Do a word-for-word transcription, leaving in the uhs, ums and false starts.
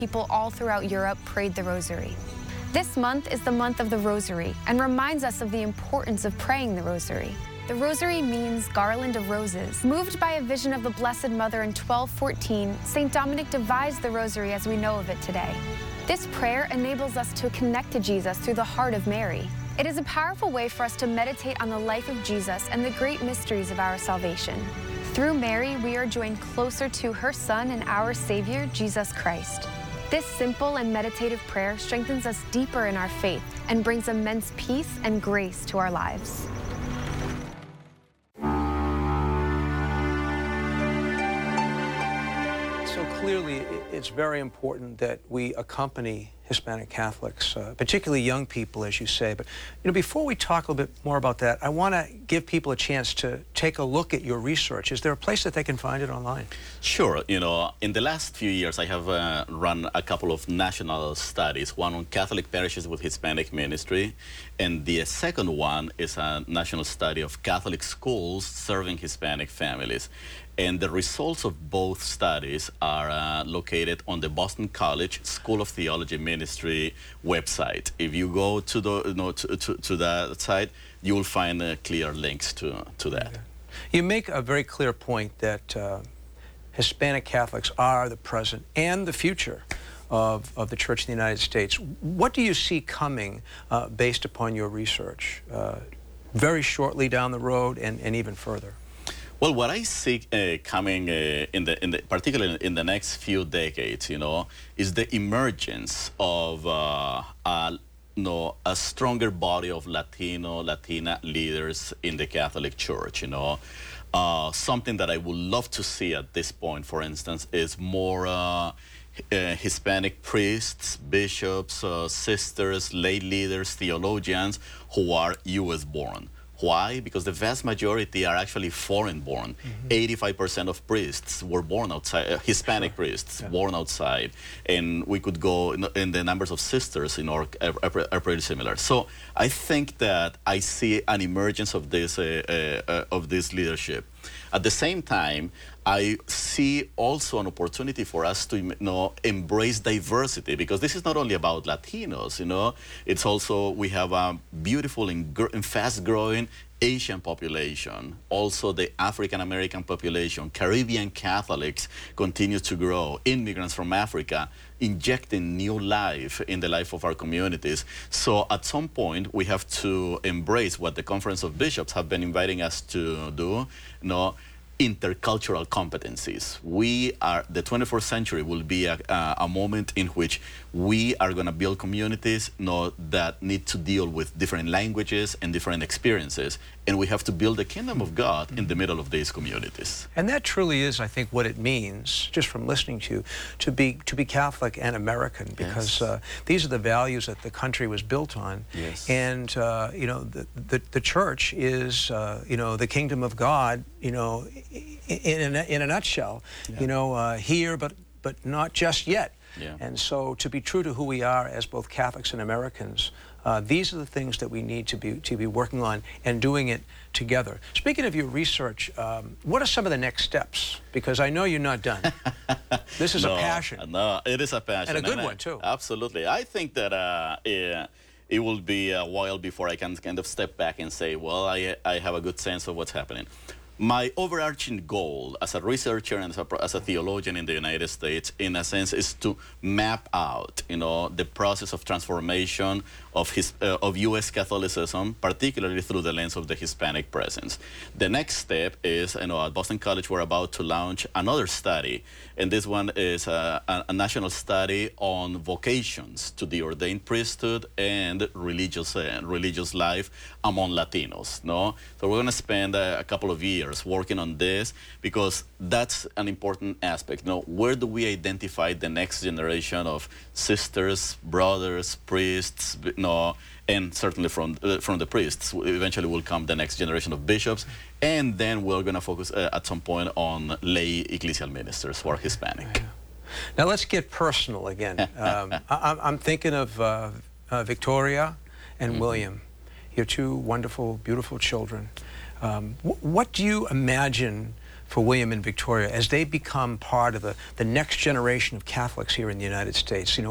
People all throughout Europe prayed the Rosary. This month is the month of the Rosary and reminds us of the importance of praying the Rosary. The Rosary means garland of roses. Moved by a vision of the Blessed Mother in twelve fourteen, Saint Dominic devised the Rosary as we know of it today. This prayer enables us to connect to Jesus through the heart of Mary. It is a powerful way for us to meditate on the life of Jesus and the great mysteries of our salvation. Through Mary, we are joined closer to her Son and our Savior, Jesus Christ. This simple and meditative prayer strengthens us deeper in our faith and brings immense peace and grace to our lives. So clearly, it's very important that we accompany Hispanic Catholics, uh, particularly young people, as you say. But you know, before we talk a little bit more about that, I want to give people a chance to take a look at your research. Is there a place that they can find it online? Sure. You know, in the last few years, I have uh, run a couple of national studies, one on Catholic parishes with Hispanic ministry, and the second one is a national study of Catholic schools serving Hispanic families. And the results of both studies are uh, located on the Boston College School of Theology Ministry website. If you go to the you know, to, to, to that site, you will find uh, clear links to, to that. Okay. You make a very clear point that uh, Hispanic Catholics are the present and the future of, of the Church in the United States. What do you see coming uh, based upon your research uh, very shortly down the road and, and even further? Well, what I see uh, coming uh, in the, in the, particularly in the next few decades, you know, is the emergence of uh, a, you know, a stronger body of Latino, Latina leaders in the Catholic Church, you know. Uh, something that I would love to see at this point, for instance, is more uh, uh, Hispanic priests, bishops, uh, sisters, lay leaders, theologians who are U S born. Why? Because the vast majority are actually foreign-born. eighty-five percent mm-hmm. of priests were born outside, uh, Hispanic sure. priests, yeah. born outside. And we could go, in, in the numbers of sisters in our, are, are pretty similar. So I think that I see an emergence of this, uh, uh, uh, of this leadership. At the same time, I see also an opportunity for us to, you know, embrace diversity, because this is not only about Latinos, you know, it's also, we have a beautiful and, and fast-growing Asian population, also the African-American population, Caribbean Catholics continue to grow, immigrants from Africa, injecting new life in the life of our communities. So at some point, we have to embrace what the Conference of Bishops have been inviting us to do, you know, intercultural competencies. We are, the twenty-first century will be a, a, a moment in which we are going to build communities, you know, that need to deal with different languages and different experiences. And we have to build the kingdom of God mm-hmm. in the middle of these communities. And that truly is, I think, what it means, just from listening to you, to be, to be Catholic and American, because yes. uh, these are the values that the country was built on. Yes. And, uh, you know, the, the, the church is, uh, you know, the kingdom of God, you know, in a, in a nutshell, yeah. you know, uh, here, but, but not just yet. Yeah. And so to be true to who we are as both Catholics and Americans, uh, these are the things that we need to be, to be working on and doing it together. Speaking of your research, um, what are some of the next steps? Because I know you're not done. This is no, a passion. No, it is a passion. And a good and one, I, too. Absolutely. I think that uh, yeah, it will be a while before I can kind of step back and say, well, I, I have a good sense of what's happening. My overarching goal as a researcher and as a, as a theologian in the United States, in a sense, is to map out, you know, the process of transformation of, his, uh, of U S Catholicism, particularly through the lens of the Hispanic presence. The next step is, you know, at Boston College, we're about to launch another study, and this one is a, a, a national study on vocations to the ordained priesthood and religious, uh, religious life among Latinos, no? So we're going to spend uh, a couple of years working on this, because that's an important aspect. You know, where do we identify the next generation of sisters, brothers, priests, you know, and certainly from uh, from the priests, eventually will come the next generation of bishops, and then we're going to focus uh, at some point on lay ecclesial ministers who are Hispanic. Now let's get personal again. um, I, I'm thinking of uh, uh, Victoria and mm-hmm. William, your two wonderful, beautiful children. Um, wh what do you imagine for William and Victoria as they become part of the, the next generation of Catholics here in the United States? You know,